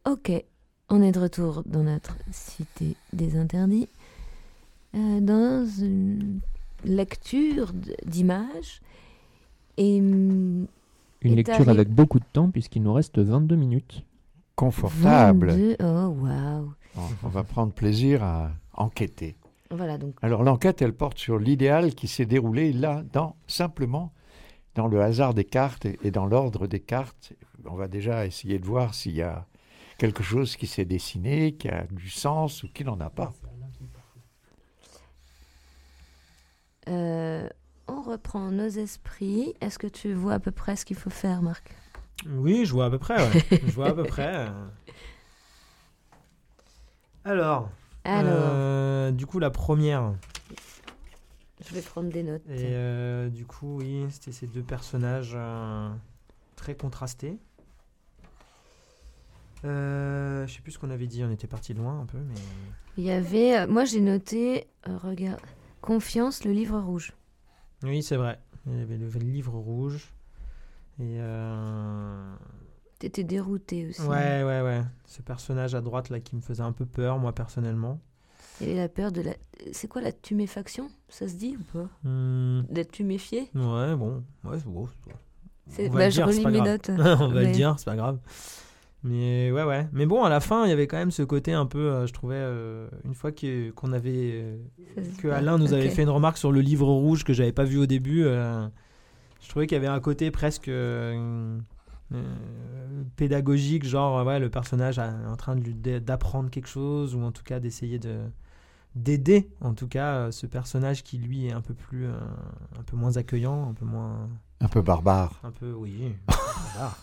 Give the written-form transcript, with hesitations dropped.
Ok, on est de retour dans notre cité des interdits, dans une lecture d'images. Et une lecture avec beaucoup de temps, puisqu'il nous reste 22 minutes. Confortable. 22, oh waouh. On va prendre plaisir à enquêter. Voilà donc. Alors l'enquête, elle porte sur l'idéal qui s'est déroulé là, simplement dans le hasard des cartes et dans l'ordre des cartes. On va déjà essayer de voir s'il y a quelque chose qui s'est dessiné, qui a du sens ou qui n'en a pas. On reprend nos esprits. Est-ce que tu vois à peu près ce qu'il faut faire, Marc ? Oui, je vois à peu près. Ouais. Je vois à peu près. Alors. Du coup, la première. Je vais prendre des notes. Et du coup, oui, c'était ces deux personnages très contrastés. Je sais plus ce qu'on avait dit, on était parti loin un peu, mais... Il y avait... moi, j'ai noté... regarde... Confiance, le livre rouge. Oui, c'est vrai. Il y avait le livre rouge. Et... T'étais dérouté aussi. Ouais. Ce personnage à droite, là, qui me faisait un peu peur, moi, personnellement. Il y avait la peur de la... C'est quoi, la tuméfaction ? Ça se dit ou pas ? D'être tuméfié ? Ouais, bon. Ouais, c'est beau. Je relis mes notes. On va le dire, c'est pas grave. Mais ouais. Mais bon, à la fin, il y avait quand même ce côté un peu, je trouvais, une fois qu'on avait... que Alain nous avait fait une remarque sur le livre rouge que j'avais pas vu au début, je trouvais qu'il y avait un côté presque pédagogique, genre, le personnage est en train d'apprendre quelque chose, ou en tout cas d'essayer d'aider, en tout cas, ce personnage qui, lui, est un peu moins accueillant, un peu moins... Un peu barbare. Un peu, oui, barbare.